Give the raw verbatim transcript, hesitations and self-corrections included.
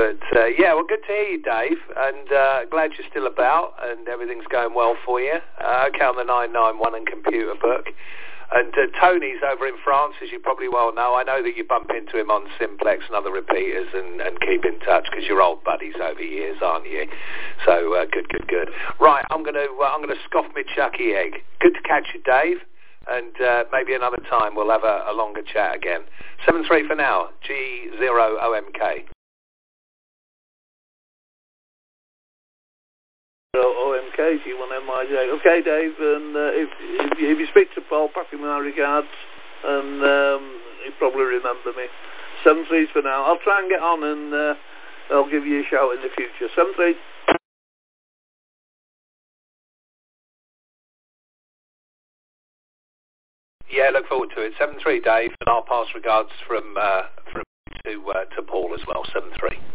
But, uh, yeah, well, good to hear you, Dave, and uh, glad you're still about and everything's going well for you. Uh, okay on the nine nine one and Computer Book. And uh, Tony's over in France, as you probably well know. I know that you bump into him on Simplex and other repeaters and, and keep in touch because you're old buddies over years, aren't you? So, uh, good, good, good. Right, I'm going to uh, I'm going to scoff my chucky egg. Good to catch you, Dave. And uh, maybe another time we'll have a, a longer chat again. seven three for now, G zero O M K. O M K, G one M I J. Okay, Dave, and uh, if, if, you, if you speak to Paul, pass him my regards, and um, he'll probably remember me. seven threes for now. I'll try and get on, and uh, I'll give you a shout in the future. seven three. Yeah, look forward to it. seven three, Dave, and I'll pass regards from uh, from to uh, to Paul as well. seven three.